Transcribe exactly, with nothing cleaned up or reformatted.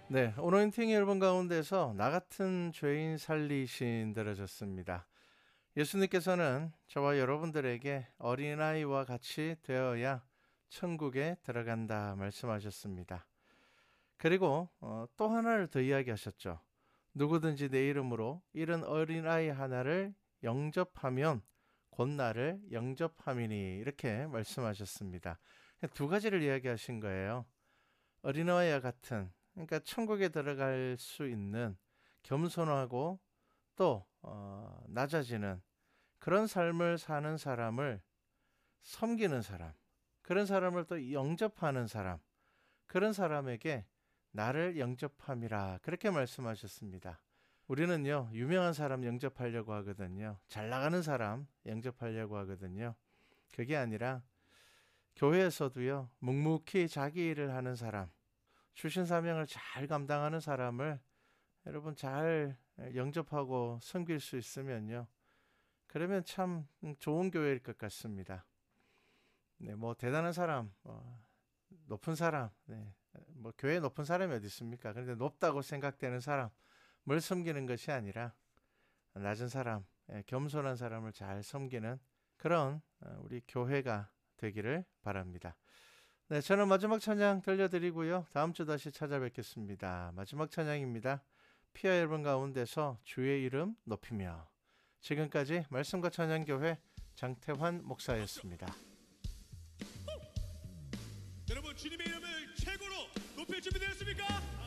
네, 오노인팅 앨범 가운데서 나 같은 죄인 살리신 들어졌습니다. 예수님께서는 저와 여러분들에게 어린아이와 같이 되어야 천국에 들어간다 말씀하셨습니다. 그리고 어, 또 하나를 더 이야기하셨죠. 누구든지 내 이름으로 이런 어린아이 하나를 영접하면 곧 나를 영접함이니 이렇게 말씀하셨습니다. 두 가지를 이야기하신 거예요. 어린아이와 같은, 그러니까 천국에 들어갈 수 있는 겸손하고 또 어, 낮아지는 그런 삶을 사는 사람을 섬기는 사람, 그런 사람을 또 영접하는 사람, 그런 사람에게 나를 영접함이라 그렇게 말씀하셨습니다. 우리는요, 유명한 사람 영접하려고 하거든요. 잘 나가는 사람 영접하려고 하거든요. 그게 아니라 교회에서도요, 묵묵히 자기 일을 하는 사람, 주신 사명을 잘 감당하는 사람을 여러분 잘 영접하고 섬길 수 있으면요. 그러면 참 좋은 교회일 것 같습니다. 네, 뭐 대단한 사람, 뭐 높은 사람, 네, 뭐 교회 높은 사람이 어디 있습니까? 그런데 높다고 생각되는 사람을 섬기는 것이 아니라 낮은 사람, 예, 겸손한 사람을 잘 섬기는 그런 어, 우리 교회가 되기를 바랍니다. 네, 저는 마지막 찬양 들려드리고요. 다음 주 다시 찾아뵙겠습니다. 마지막 찬양입니다. 피아 앨범 가운데서 주의 이름 높이며. 지금까지 말씀과 찬양교회 장태환 목사였습니다. 여러분 주님의 이름을 최고로 높일 준비 되었습니까?